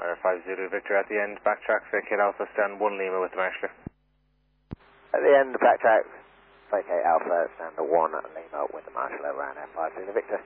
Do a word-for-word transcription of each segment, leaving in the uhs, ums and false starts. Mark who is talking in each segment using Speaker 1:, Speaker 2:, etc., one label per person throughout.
Speaker 1: Tower five Zulu Victor at the end, backtrack, vacate Alpha, stand one Lima with the marshaller.
Speaker 2: At the end, backtrack, vacate Alpha, stand one Lima with the marshaller around F five Zulu Victor.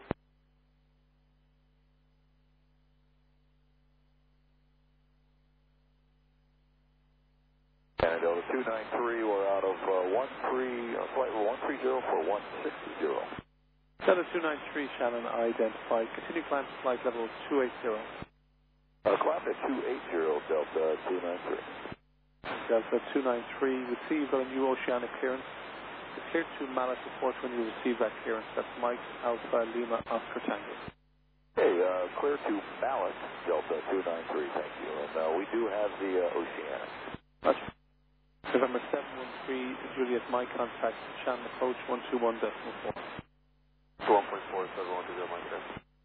Speaker 3: Canada two nine three, we're out of uh, one three, uh, flight one three zero for one six zero.
Speaker 4: Delta two nine three, Shannon identified. Continue climb to flight level two eight zero.
Speaker 3: Uh, climb to two eight zero, Delta two nine three.
Speaker 4: Delta two nine three, we see you've got a new oceanic clearance. It's cleared to Mallet report when you receive that clearance. That's Mike Alpha Lima Oscar Tango.
Speaker 3: Okay, uh, clear to Mallet, Delta two nine three, thank you. And uh, we do have the uh, oceanic.
Speaker 4: Roger. November seven one three, Juliet, my contact, Shannon approach one two one decimal four.
Speaker 3: one point four seven one two zero, Mike, sir.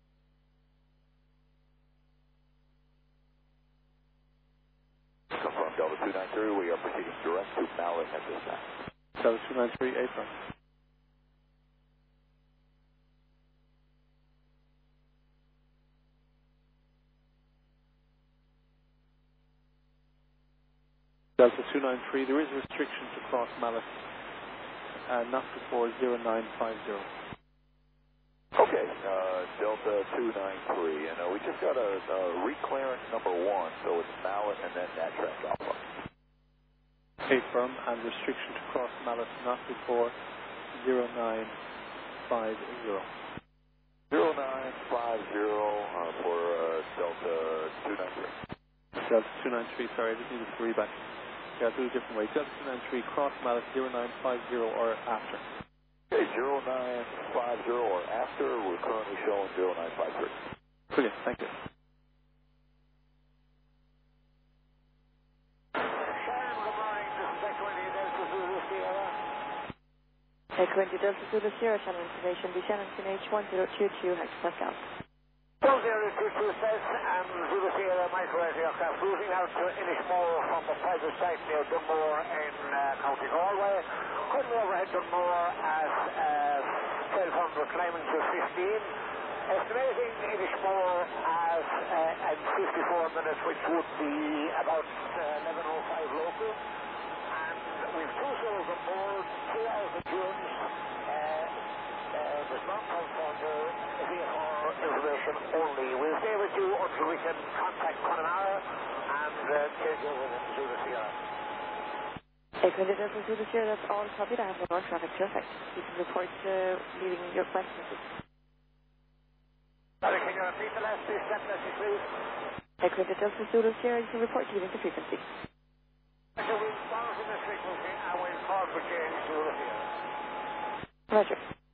Speaker 3: Confirm, Delta two nine three, we are proceeding direct to Mallet at this time.
Speaker 4: Delta two nine three, apron. Delta two nine three, there is a restriction to cross Mallet, uh, not before zero nine five zero.
Speaker 3: Okay, uh, Delta two nine three, and uh, we just got a, a reclearance number one, so it's Mallet and then that track Alpha.
Speaker 4: Okay, firm, and restriction to cross Mallet not before zero nine five zero.
Speaker 3: zero nine five zero uh, for uh, Delta two nine three.
Speaker 4: Delta two nine three, sorry, I just needed to read back. Yeah, I'll do it a different way. Delta two nine three, cross Mallet zero nine five zero or after.
Speaker 3: Okay, zero nine five zero or after, we're currently showing zero nine five three.
Speaker 4: Brilliant, thank you.
Speaker 5: Sharon, good morning, this is Echo India Delta Zulu Sierra.
Speaker 6: Echo India Delta Zulu Sierra, Channel information, the Shannon P H one zero two two hectopascal.
Speaker 5: one zero two two says, and Zulu Sierra micro aircraft cruising out to Inishmore from the private site near Dunmore in uh, County Galway. Currently overhead Dunmore at uh, twelve hundred, climbing to fifteen. Estimating Inishmore as uh, at fifty-four minutes, which would be about uh, eleven oh five local. And we've two souls on board, three hours of dunes. Uh, uh, there's not transponder, V F R information only. We'll stay with you until we can contact Connemara and uh, take over the Zulu Sierra.
Speaker 6: Echo India Delta Zulu Sierra, that's all copied. I have no more traffic. Perfect. You can report uh, leaving your flight message.
Speaker 5: Sorry, can you repeat the last two sentences, please?
Speaker 6: Echo India Delta Zulu Sierra, you can report leaving the frequency.
Speaker 5: So we'll monitor this frequency and we'll call for change to Zulu Sierra.
Speaker 6: Roger.